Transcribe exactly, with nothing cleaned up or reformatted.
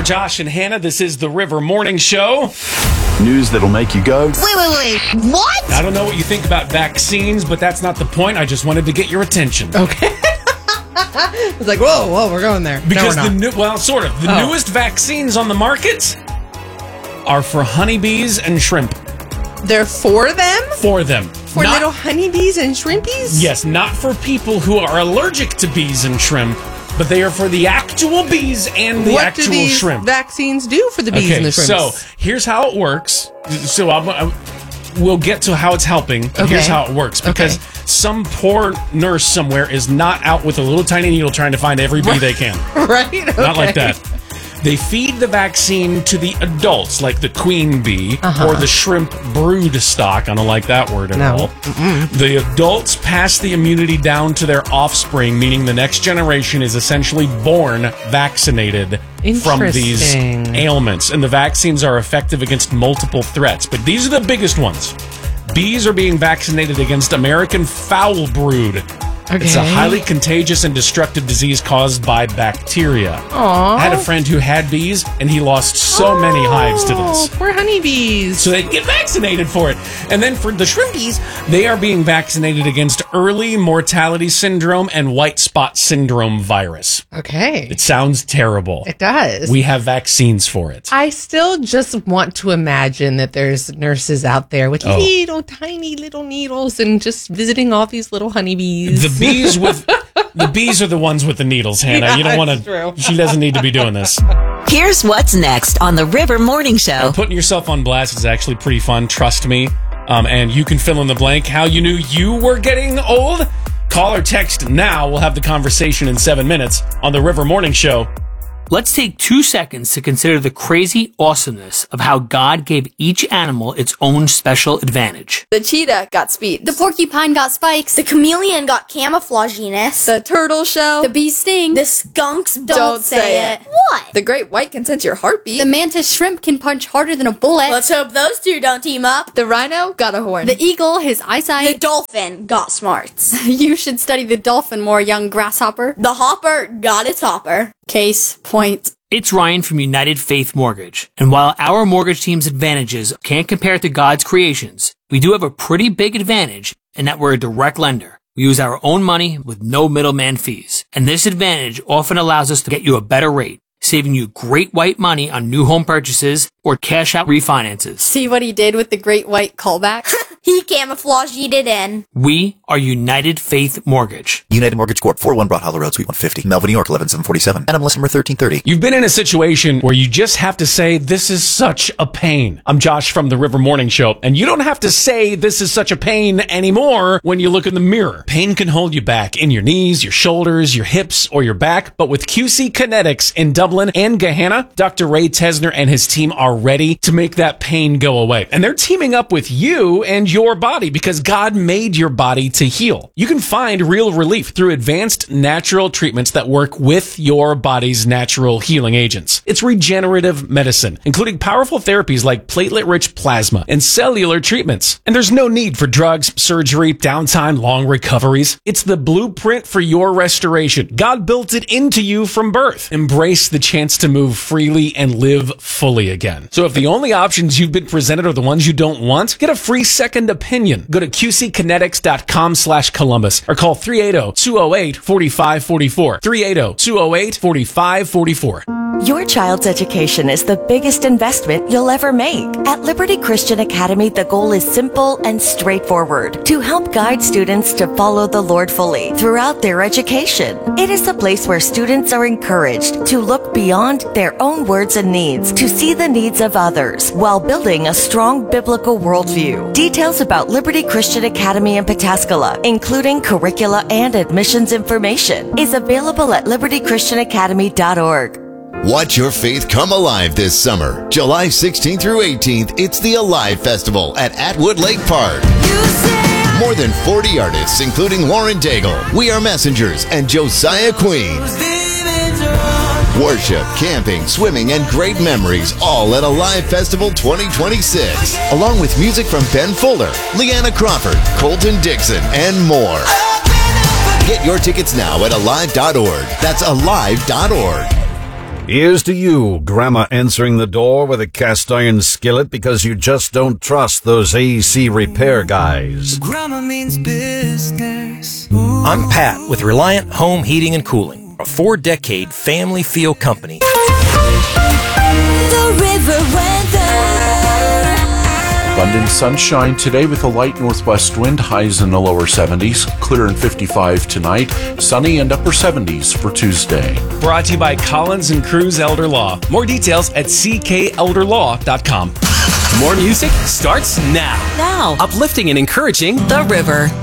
Josh and Hannah. This is the River Morning Show. News that'll make you go, Wait, wait, wait. What? I don't know what you think about vaccines, but that's not the point. I just wanted to get your attention. Okay. It's like, whoa, whoa, we're going there. Because no, we're the not. new, well, sort of. The Oh. newest vaccines on the market are for honeybees and shrimp. They're for them? For them. For Not- little honeybees and shrimpies? Yes, not for people who are allergic to bees and shrimp, but they are for the actual bees and the what actual do these shrimp. vaccines do for the bees Okay, and the shrimps? so here's how it works. So I'm, I'm, we'll get to how it's helping. But Okay. Here's how it works. Because Okay. some poor nurse somewhere is not out with a little tiny needle trying to find every bee they can. right? Okay. Not like that. They feed the vaccine to the adults, like the queen bee Uh-huh. or the shrimp brood stock. I don't like that word at No. all. The adults pass the immunity down to their offspring, meaning the next generation is essentially born vaccinated from these Interesting. ailments. And the vaccines are effective against multiple threats. But these are the biggest ones. Bees are being vaccinated against American foul brood. It's a Okay. highly contagious and destructive disease caused by bacteria. Aw. I had a friend who had bees, and he lost so many hives to Oh, this. poor honeybees. So they get vaccinated for it. And then for the shrimpies, they are being vaccinated against early mortality syndrome and white spot syndrome virus. Okay. It sounds terrible. It does. We have vaccines for it. I still just want to imagine that there's nurses out there with Oh. little tiny little needles and just visiting all these little honeybees. The bees with the bees are the ones with the needles, Hannah. Yeah, you don't want it's true. to. She doesn't need to be doing this. Here's what's next on the River Morning Show. Putting yourself on blast is actually pretty fun. Trust me. Um, and you can fill in the blank how you knew you were getting old. Call or text now. We'll have the conversation in seven minutes on the River Morning Show. Let's take two seconds to consider the crazy awesomeness of how God gave each animal its own special advantage. The cheetah got speed. The porcupine got spikes. The chameleon got camouflaginess. The turtle shell. The bees sting. The skunks don't, Don't say it. What? The great white can sense your heartbeat. The mantis shrimp can punch harder than a bullet. Let's hope those two don't team up. The rhino got a horn. The eagle, his The eyesight. dolphin got smarts. You should study the dolphin more, young grasshopper. The hopper got its hopper. Case point. It's Ryan from United Faith Mortgage. And while our mortgage team's advantages can't compare to God's creations, we do have a pretty big advantage in that we're a direct lender. We use our own money with no middleman fees. And this advantage often allows us to get you a better rate, saving you great white money on new home purchases or cash out refinances. See what he did with the great white callback? He camouflaged it in. We are United Faith Mortgage. United Mortgage Corp, four oh one Broad Hollow Road, Suite one fifty, Melville, New York, eleven seven forty-seven. N M L S number thirteen thirty. You've been in a situation where you just have to say, this is such a pain. I'm Josh from the River Morning Show, and you don't have to say this is such a pain anymore when you look in the mirror. Pain can hold you back in your knees, your shoulders, your hips, or your back, but with Q C Kinetics in Dublin and Gehenna, Doctor Ray Tesner and his team are ready to make that pain go away. And they're teaming up with you and your body because God made your body to heal. You can find real relief through advanced natural treatments that work with your body's natural healing agents. It's regenerative medicine, including powerful therapies like platelet-rich plasma and cellular treatments. And there's no need for drugs, surgery, downtime, long recoveries. It's the blueprint for your restoration. God built it into you from birth. Embrace the chance to move freely and live fully again. So if the only options you've been presented are the ones you don't want, get a free second opinion. Go to Q C kinetics dot com slash Columbus or call three eight zero, two zero eight, four five four four. three eight zero, two zero eight, four five four four. Your child's education is the biggest investment you'll ever make. At Liberty Christian Academy, the goal is simple and straightforward: to help guide students to follow the Lord fully throughout their education. It is a place where students are encouraged to look beyond their own words and needs to see the needs of others while building a strong biblical worldview. Details about Liberty Christian Academy in Pataskala, including curricula and admissions information, is available at liberty christian academy dot org. Watch your faith come alive this summer. July sixteenth through eighteenth, it's the Alive Festival at Atwood Lake Park. More than forty artists, including Lauren Daigle, We Are Messengers, and Josiah Queen. Worship, camping, swimming, and great memories, all at Alive Festival twenty twenty-six. Along with music from Ben Fuller, Leanna Crawford, Colton Dixon, and more. Get your tickets now at alive dot org. That's alive dot org. Here's to you, Grandma answering the door with a cast iron skillet because you just don't trust those A C repair guys. Grandma means business. I'm Pat with Reliant Home Heating and Cooling, a four-decade family feel company. The River Weather. Abundant sunshine today with a light northwest wind, highs in the lower seventies, clear and fifty-five tonight, sunny and upper seventies for Tuesday. Brought to you by Collins and Cruz Elder Law. More details at c k elder law dot com. More music starts now. Now. Uplifting and encouraging The River.